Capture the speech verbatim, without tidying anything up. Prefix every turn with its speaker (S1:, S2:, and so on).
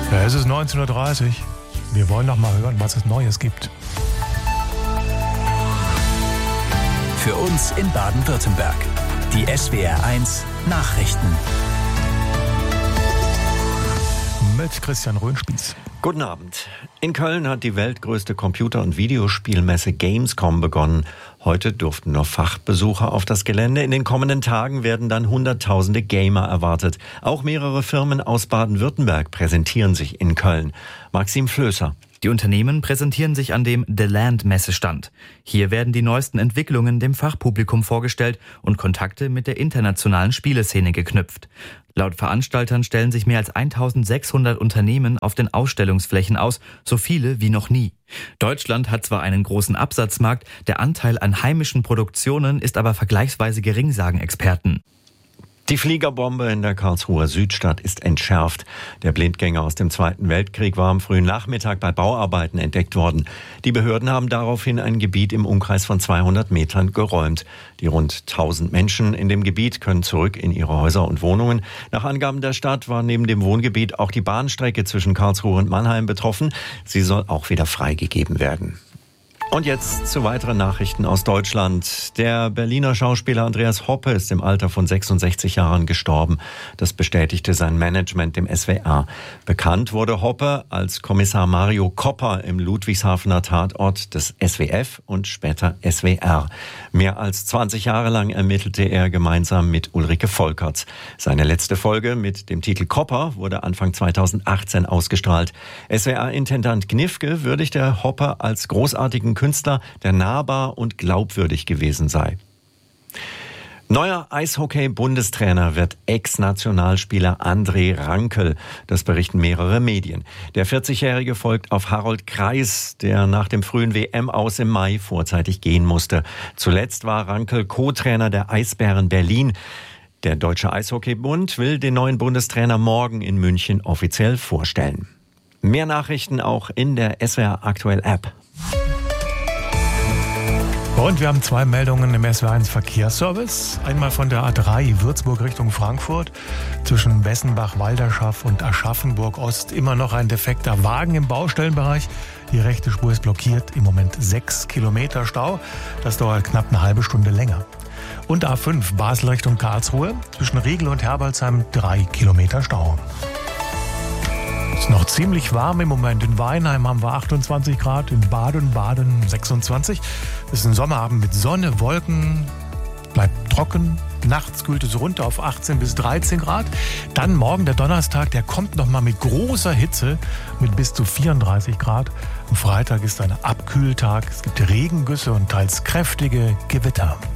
S1: Ja, es ist neunzehn Uhr dreißig. Wir wollen noch mal hören, was es Neues gibt.
S2: Für uns in Baden-Württemberg. Die S W R eins Nachrichten.
S1: Mit Christian Röhnspieß.
S3: Guten Abend. In Köln hat die weltgrößte Computer- und Videospielmesse Gamescom begonnen. Heute durften nur Fachbesucher auf das Gelände. In den kommenden Tagen werden dann Hunderttausende Gamer erwartet. Auch mehrere Firmen aus Baden-Württemberg präsentieren sich in Köln. Maxim Flößer.
S4: Die Unternehmen präsentieren sich an dem The Land Messestand. Hier werden die neuesten Entwicklungen dem Fachpublikum vorgestellt und Kontakte mit der internationalen Spieleszene geknüpft. Laut Veranstaltern stellen sich mehr als eintausendsechshundert Unternehmen auf den Ausstellungsflächen aus, so viele wie noch nie. Deutschland hat zwar einen großen Absatzmarkt, der Anteil an heimischen Produktionen ist aber vergleichsweise gering, sagen Experten.
S3: Die Fliegerbombe in der Karlsruher Südstadt ist entschärft. Der Blindgänger aus dem Zweiten Weltkrieg war am frühen Nachmittag bei Bauarbeiten entdeckt worden. Die Behörden haben daraufhin ein Gebiet im Umkreis von zweihundert Metern geräumt. Die rund tausend Menschen in dem Gebiet können zurück in ihre Häuser und Wohnungen. Nach Angaben der Stadt war neben dem Wohngebiet auch die Bahnstrecke zwischen Karlsruhe und Mannheim betroffen. Sie soll auch wieder freigegeben werden. Und jetzt zu weiteren Nachrichten aus Deutschland. Der Berliner Schauspieler Andreas Hoppe ist im Alter von sechsundsechzig Jahren gestorben. Das bestätigte sein Management dem S W R. Bekannt wurde Hoppe als Kommissar Mario Kopper im Ludwigshafener Tatort des S W F und später S W R. Mehr als zwanzig Jahre lang ermittelte er gemeinsam mit Ulrike Volkerts. Seine letzte Folge mit dem Titel Kopper wurde Anfang zweitausendachtzehn ausgestrahlt. S W R-Intendant Gnifke würdigte Hoppe als großartigen Künstler, der nahbar und glaubwürdig gewesen sei. Neuer Eishockey-Bundestrainer wird Ex-Nationalspieler André Rankel. Das berichten mehrere Medien. Der vierzigjährige folgt auf Harold Kreis, der nach dem frühen W M-Aus im Mai vorzeitig gehen musste. Zuletzt war Rankel Co-Trainer der Eisbären Berlin. Der Deutsche Eishockeybund will den neuen Bundestrainer morgen in München offiziell vorstellen. Mehr Nachrichten auch in der S W R Aktuell App.
S1: Und wir haben zwei Meldungen im S W R eins Verkehrsservice. Einmal von der A drei Würzburg Richtung Frankfurt. Zwischen Wessenbach, Walderschaff und Aschaffenburg Ost immer noch ein defekter Wagen im Baustellenbereich. Die rechte Spur ist blockiert. Im Moment sechs Kilometer Stau. Das dauert knapp eine halbe Stunde länger. Und A fünf Basel Richtung Karlsruhe. Zwischen Riegel und Herbolzheim drei Kilometer Stau. Es ist noch ziemlich warm im Moment. In Weinheim haben wir achtundzwanzig Grad, in Baden-Baden sechsundzwanzig. Es ist ein Sommerabend mit Sonne, Wolken, bleibt trocken. Nachts kühlt es runter auf achtzehn bis dreizehn Grad. Dann morgen der Donnerstag, der kommt nochmal mit großer Hitze mit bis zu vierunddreißig Grad. Am Freitag ist ein Abkühltag. Es gibt Regengüsse und teils kräftige Gewitter.